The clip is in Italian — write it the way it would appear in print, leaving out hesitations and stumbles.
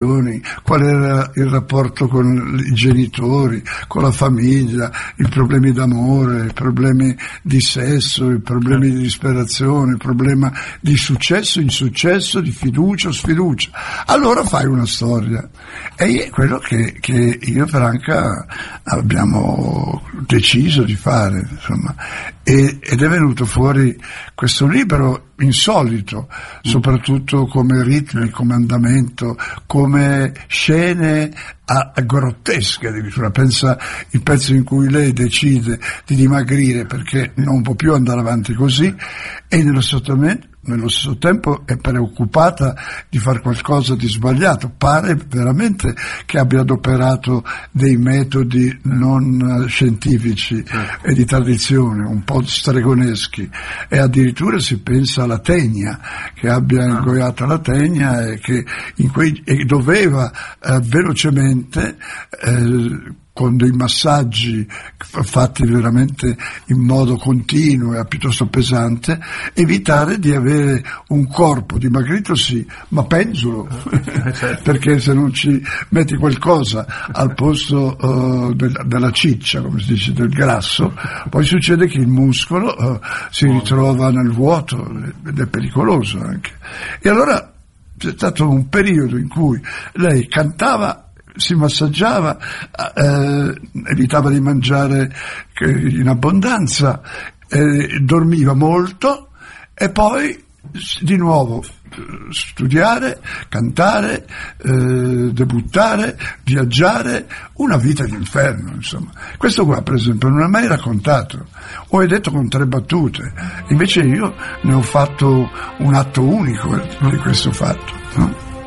qual era il rapporto con i genitori, con la famiglia, i problemi d'amore, i problemi di sesso, i problemi di disperazione, il problema di successo, insuccesso, di fiducia, sfiducia. Allora fai una storia. E è quello che io e Franca abbiamo deciso di fare, insomma. Ed è venuto fuori questo libro insolito, soprattutto come ritmi, come andamento, come scene grottesche addirittura. Pensa il pezzo in cui lei decide di dimagrire perché non può più andare avanti così, e nello stesso tempo è preoccupata di fare qualcosa di sbagliato. Pare veramente che abbia adoperato dei metodi non scientifici e di tradizione, un po' stregoneschi, e addirittura si pensa alla tegna, che abbia ingoiata la tegna e che e doveva velocemente con dei massaggi fatti veramente in modo continuo e piuttosto pesante, evitare di avere un corpo dimagrito, sì, ma penzulo, perché se non ci metti qualcosa al posto della ciccia, come si dice, del grasso, poi succede che il muscolo si ritrova nel vuoto ed è pericoloso anche. E allora c'è stato un periodo in cui lei cantava, si massaggiava, evitava di mangiare in abbondanza, dormiva molto, e poi di nuovo studiare, cantare, debuttare, viaggiare, una vita d'inferno, insomma. Questo qua, per esempio, non è mai raccontato, o è detto con 3 battute, invece io ne ho fatto un atto unico di questo fatto, no?